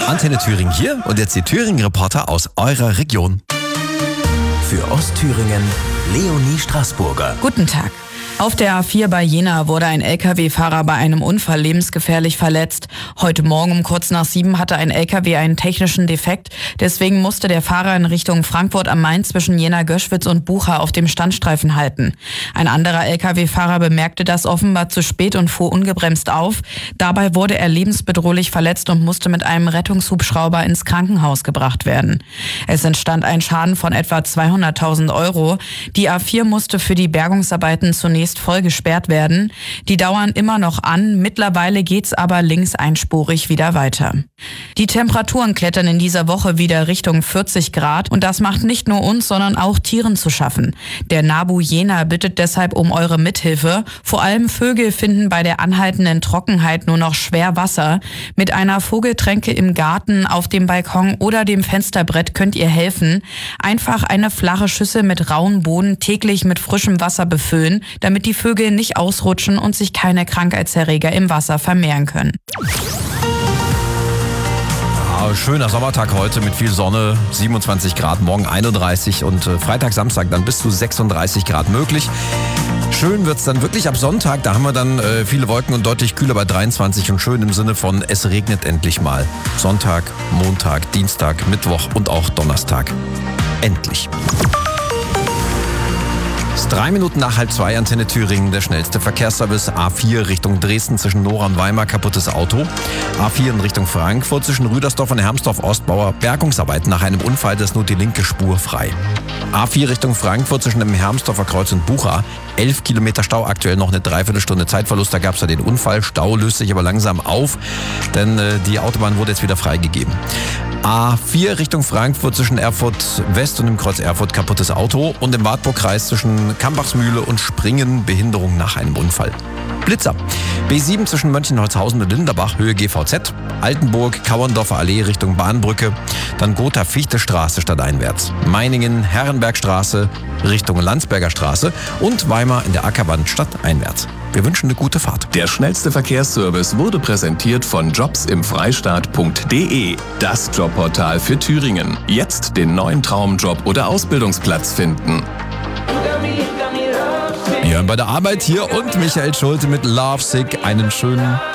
Antenne Thüringen hier und jetzt die Thüringen-Reporter aus eurer Region. Für Ostthüringen Leonie Straßburger. Guten Tag. Auf der A4 bei Jena wurde ein Lkw-Fahrer bei einem Unfall lebensgefährlich verletzt. Heute Morgen um kurz nach 7 hatte ein Lkw einen technischen Defekt. Deswegen musste der Fahrer in Richtung Frankfurt am Main zwischen Jena-Göschwitz und Bucha auf dem Standstreifen halten. Ein anderer Lkw-Fahrer bemerkte das offenbar zu spät und fuhr ungebremst auf. Dabei wurde er lebensbedrohlich verletzt und musste mit einem Rettungshubschrauber ins Krankenhaus gebracht werden. Es entstand ein Schaden von etwa 200.000 Euro. Die A4 musste für die Bergungsarbeiten zunächst voll gesperrt werden. Die dauern immer noch an. Mittlerweile geht's aber links einspurig wieder weiter. Die Temperaturen klettern in dieser Woche wieder Richtung 40 Grad und das macht nicht nur uns, sondern auch Tieren zu schaffen. Der NABU Jena bittet deshalb um eure Mithilfe. Vor allem Vögel finden bei der anhaltenden Trockenheit nur noch schwer Wasser. Mit einer Vogeltränke im Garten, auf dem Balkon oder dem Fensterbrett könnt ihr helfen. Einfach eine flache Schüssel mit rauem Boden täglich mit frischem Wasser befüllen, damit die Vögel nicht ausrutschen und sich keine Krankheitserreger im Wasser vermehren können. Ja, schöner Sommertag heute mit viel Sonne, 27 Grad, morgen 31 und Freitag, Samstag dann bis zu 36 Grad möglich. Schön wird's dann wirklich ab Sonntag, da haben wir dann viele Wolken und deutlich kühler bei 23 und schön im Sinne von es regnet endlich mal. Sonntag, Montag, Dienstag, Mittwoch und auch Donnerstag. Endlich. Es ist 3 Minuten nach 1:30, Antenne Thüringen, der schnellste Verkehrsservice. A4 Richtung Dresden zwischen Nora und Weimar, kaputtes Auto. A4 in Richtung Frankfurt zwischen Rüdersdorf und Hermsdorf-Ostbauer, Bergungsarbeiten nach einem Unfall, das nur die linke Spur frei. A4 Richtung Frankfurt zwischen dem Hermsdorfer Kreuz und Bucha, 11 Kilometer Stau, aktuell noch eine Dreiviertelstunde Zeitverlust, da gab es ja den Unfall. Stau löst sich aber langsam auf, denn die Autobahn wurde jetzt wieder freigegeben. A4 Richtung Frankfurt zwischen Erfurt West und dem Kreuz Erfurt, kaputtes Auto und im Wartburgkreis zwischen Kambachsmühle und Springen, Behinderung nach einem Unfall. Blitzer. B7 zwischen Mönchenholzhausen und Linderbach, Höhe GVZ, Altenburg, Kauerndorfer Allee Richtung Bahnbrücke, dann Gotha-Fichte-Straße stadteinwärts, Meiningen, Herrenbergstraße Richtung Landsberger Straße und Weimar in der Ackerwand stadteinwärts. Wir wünschen eine gute Fahrt. Der schnellste Verkehrsservice wurde präsentiert von jobsimfreistaat.de, das Jobportal für Thüringen. Jetzt den neuen Traumjob oder Ausbildungsplatz finden. Ja, bei der Arbeit hier und Michael Schulte mit Lovesick einen schönen